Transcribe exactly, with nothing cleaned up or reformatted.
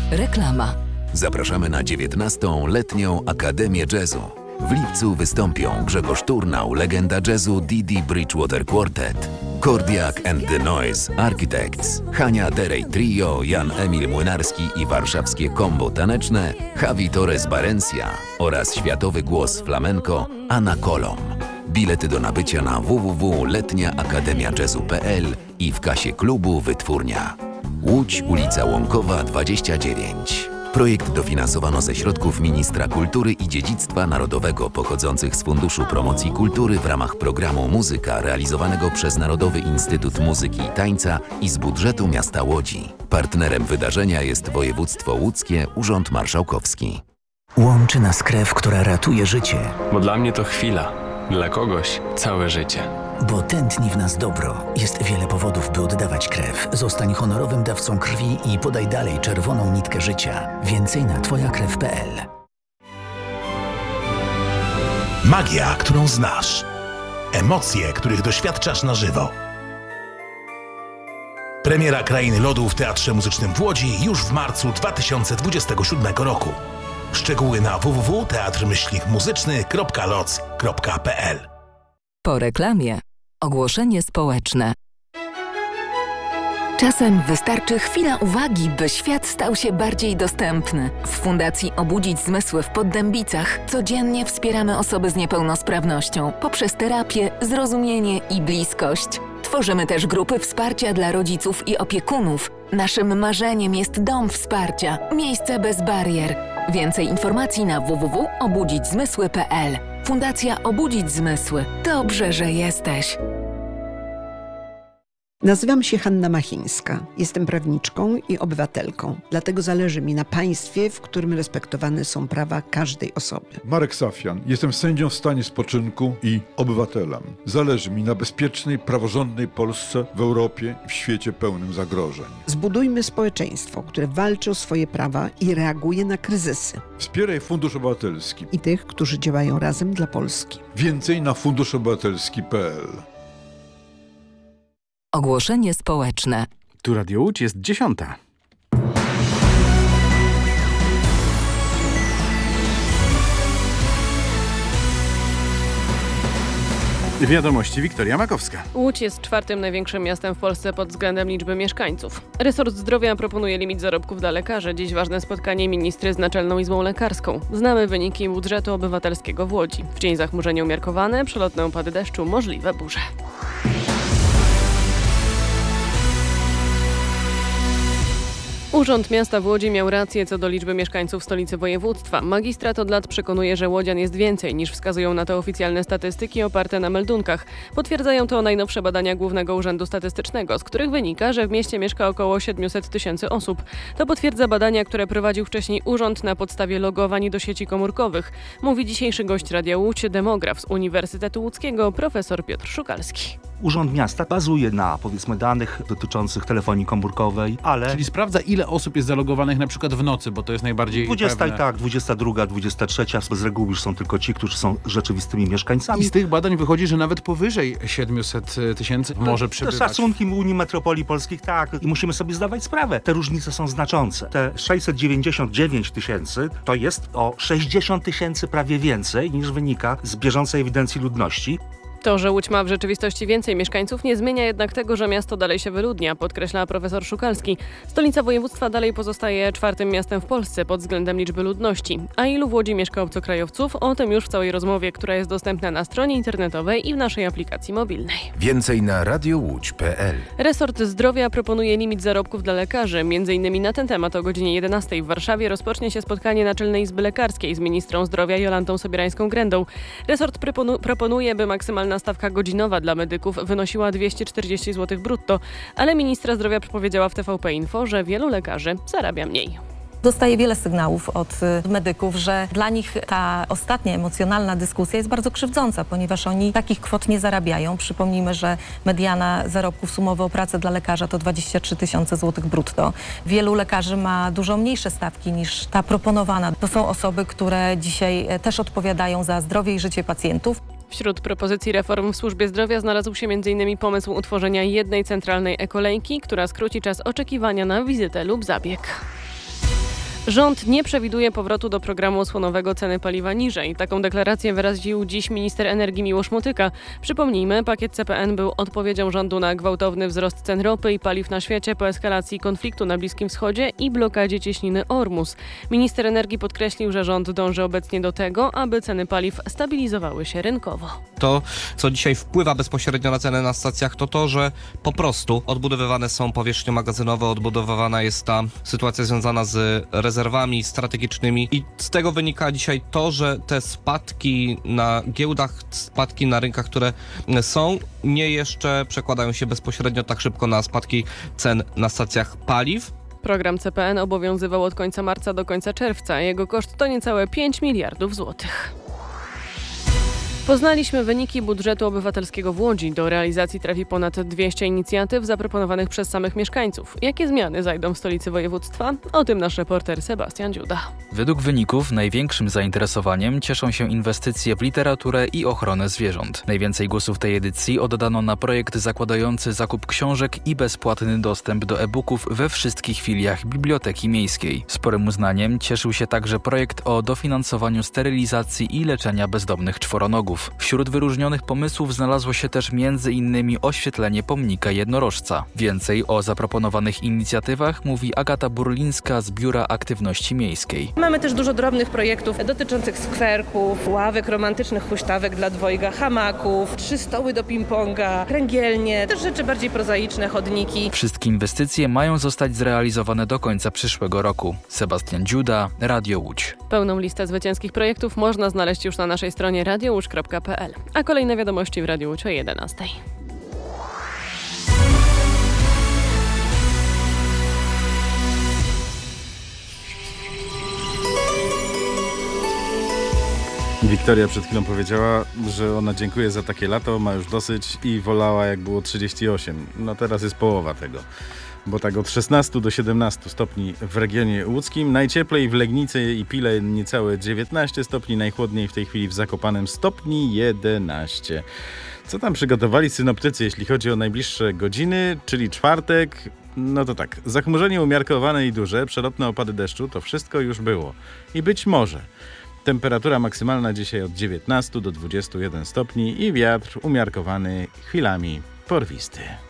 Reklama. Zapraszamy na dziewiętnastą letnią Akademię Jazzu. W lipcu wystąpią Grzegorz Turnał, legenda jazzu Didi Bridgewater Quartet, Kordiak and the Noise Architects, Hania Derej Trio, Jan Emil Młynarski i warszawskie kombo taneczne Javi Torres Barencia oraz światowy głos flamenco Anna Kolom. Bilety do nabycia na w w w kropka letnia akademia jazzu kropka p l i w kasie klubu Wytwórnia. Łódź, ulica Łąkowa dwadzieścia dziewięć. Projekt dofinansowano ze środków Ministra Kultury i Dziedzictwa Narodowego pochodzących z Funduszu Promocji Kultury w ramach programu Muzyka realizowanego przez Narodowy Instytut Muzyki i Tańca i z budżetu miasta Łodzi. Partnerem wydarzenia jest województwo łódzkie, Urząd Marszałkowski. Łączy nas krew, która ratuje życie. Bo dla mnie to chwila, dla kogoś całe życie. Bo tętni w nas dobro. Jest wiele powodów, by oddawać krew. Zostań honorowym dawcą krwi i podaj dalej czerwoną nitkę życia. Więcej na twoja krew kropka p l. Magia, którą znasz. Emocje, których doświadczasz na żywo. Premiera Krainy Lodu w Teatrze Muzycznym w Łodzi już w marcu dwa tysiące dwudziestego siódmego roku. Szczegóły na w w w kropka teatr muzyczny kropka loc kropka p l. Po reklamie ogłoszenie społeczne. Czasem wystarczy chwila uwagi, by świat stał się bardziej dostępny. W Fundacji Obudzić Zmysły w Poddębicach codziennie wspieramy osoby z niepełnosprawnością poprzez terapię, zrozumienie i bliskość. Tworzymy też grupy wsparcia dla rodziców i opiekunów. Naszym marzeniem jest dom wsparcia, miejsce bez barier. Więcej informacji na w w w kropka obudzić zmysły kropka p l. Fundacja Obudzić Zmysły. Dobrze, że jesteś. Nazywam się Hanna Machińska. Jestem prawniczką i obywatelką. Dlatego zależy mi na państwie, w którym respektowane są prawa każdej osoby. Marek Safian. Jestem sędzią w stanie spoczynku i obywatelem. Zależy mi na bezpiecznej, praworządnej Polsce w Europie i w świecie pełnym zagrożeń. Zbudujmy społeczeństwo, które walczy o swoje prawa i reaguje na kryzysy. Wspieraj Fundusz Obywatelski I tych, którzy działają razem dla Polski. Więcej na fundusz obywatelski kropka p l. Ogłoszenie społeczne. Tu Radio Łódź, jest dziesiąta. Wiadomości, Wiktoria Makowska. Łódź jest czwartym największym miastem w Polsce pod względem liczby mieszkańców. Resort Zdrowia proponuje limit zarobków dla lekarzy. Dziś ważne spotkanie ministry z Naczelną Izbą Lekarską. Znamy wyniki budżetu obywatelskiego w Łodzi. W dzień zachmurzenie umiarkowane, przelotne opady deszczu, możliwe burze. Urząd Miasta w Łodzi miał rację co do liczby mieszkańców stolicy województwa. Magistrat od lat przekonuje, że łodzian jest więcej niż wskazują na to oficjalne statystyki oparte na meldunkach. Potwierdzają to najnowsze badania Głównego Urzędu Statystycznego, z których wynika, że w mieście mieszka około siedemset tysięcy osób. To potwierdza badania, które prowadził wcześniej urząd na podstawie logowań do sieci komórkowych. Mówi dzisiejszy gość Radia Łódź, demograf z Uniwersytetu Łódzkiego, profesor Piotr Szukalski. Urząd Miasta bazuje na, powiedzmy, danych dotyczących telefonii komórkowej, ale... Czyli sprawdza, ile osób jest zalogowanych na przykład w nocy, bo to jest najbardziej dwudziesta pewne. I tak, dwudziesta druga, dwudziesta trzecia, z reguły już są tylko ci, którzy są rzeczywistymi mieszkańcami. I z tych badań wychodzi, że nawet powyżej siedemset tysięcy może przybywać. To szacunki Unii Metropolii Polskich, tak. I musimy sobie zdawać sprawę. Te różnice są znaczące. Te sześćset dziewięćdziesiąt dziewięć tysięcy to jest o sześćdziesiąt tysięcy prawie więcej niż wynika z bieżącej ewidencji ludności. To, że Łódź ma w rzeczywistości więcej mieszkańców, nie zmienia jednak tego, że miasto dalej się wyludnia, podkreśla profesor Szukalski. Stolica województwa dalej pozostaje czwartym miastem w Polsce pod względem liczby ludności. A ilu w Łodzi mieszka obcokrajowców? O tym już w całej rozmowie, która jest dostępna na stronie internetowej i w naszej aplikacji mobilnej. Więcej na radiowódź kropka p l. Resort Zdrowia proponuje limit zarobków dla lekarzy. Między innymi na ten temat o godzinie jedenastej w Warszawie rozpocznie się spotkanie Naczelnej Izby Lekarskiej z ministrą zdrowia Jolantą Sobierańską-Grędą. Resort proponu- proponuje, by maksymalna stawka godzinowa dla medyków wynosiła dwieście czterdzieści złotych brutto, ale ministra zdrowia powiedziała w T V P Info, że wielu lekarzy zarabia mniej. Dostaję wiele sygnałów od medyków, że dla nich ta ostatnia emocjonalna dyskusja jest bardzo krzywdząca, ponieważ oni takich kwot nie zarabiają. Przypomnijmy, że mediana zarobków sumowy o pracę dla lekarza to dwadzieścia trzy tysiące złotych brutto. Wielu lekarzy ma dużo mniejsze stawki niż ta proponowana. To są osoby, które dzisiaj też odpowiadają za zdrowie i życie pacjentów. Wśród propozycji reform w służbie zdrowia znalazł się między innymi pomysł utworzenia jednej centralnej ekolejki, która skróci czas oczekiwania na wizytę lub zabieg. Rząd nie przewiduje powrotu do programu osłonowego ceny paliwa niżej. Taką deklarację wyraził dziś minister energii Miłosz Motyka. Przypomnijmy, pakiet C P N był odpowiedzią rządu na gwałtowny wzrost cen ropy i paliw na świecie po eskalacji konfliktu na Bliskim Wschodzie i blokadzie cieśniny Ormus. Minister energii podkreślił, że rząd dąży obecnie do tego, aby ceny paliw stabilizowały się rynkowo. To, co dzisiaj wpływa bezpośrednio na ceny na stacjach, to to, że po prostu odbudowywane są powierzchnie magazynowe, odbudowywana jest ta sytuacja związana z rezerwami strategicznymi i z tego wynika dzisiaj to, że te spadki na giełdach, spadki na rynkach, które są, nie jeszcze przekładają się bezpośrednio tak szybko na spadki cen na stacjach paliw. Program C P N obowiązywał od końca marca do końca czerwca. Jego koszt to niecałe pięć miliardów złotych. Poznaliśmy wyniki budżetu obywatelskiego w Łodzi. Do realizacji trafi ponad dwieście inicjatyw zaproponowanych przez samych mieszkańców. Jakie zmiany zajdą w stolicy województwa? O tym nasz reporter Sebastian Dziuda. Według wyników największym zainteresowaniem cieszą się inwestycje w literaturę i ochronę zwierząt. Najwięcej głosów tej edycji oddano na projekt zakładający zakup książek i bezpłatny dostęp do e-booków we wszystkich filiach Biblioteki Miejskiej. Sporym uznaniem cieszył się także projekt o dofinansowaniu sterylizacji i leczenia bezdomnych czworonogów. Wśród wyróżnionych pomysłów znalazło się też między innymi oświetlenie pomnika jednorożca. Więcej o zaproponowanych inicjatywach mówi Agata Burlińska z Biura Aktywności Miejskiej. Mamy też dużo drobnych projektów dotyczących skwerków, ławek romantycznych, huśtawek dla dwojga, hamaków, trzy stoły do ping-ponga, kręgielnie, też rzeczy bardziej prozaiczne, chodniki. Wszystkie inwestycje mają zostać zrealizowane do końca przyszłego roku. Sebastian Dziuda, Radio Łódź. Pełną listę zwycięskich projektów można znaleźć już na naszej stronie radio łódź kropka p l. A kolejne wiadomości w Radiu Łódź o jedenastej. Wiktoria przed chwilą powiedziała, że ona dziękuję za takie lato, ma już dosyć i wolała jak było trzydzieści osiem. No teraz jest połowa tego. Bo tak od szesnastu do siedemnastu stopni w regionie łódzkim, najcieplej w Legnicy i Pile niecałe dziewiętnaście stopni, najchłodniej w tej chwili w Zakopanem stopni jedenaście. Co tam przygotowali synoptycy, jeśli chodzi o najbliższe godziny, czyli czwartek? No to tak, zachmurzenie umiarkowane i duże, przelotne opady deszczu, to wszystko już było. I być może temperatura maksymalna dzisiaj od dziewiętnastu do dwudziestu jeden stopni i wiatr umiarkowany, chwilami porwisty.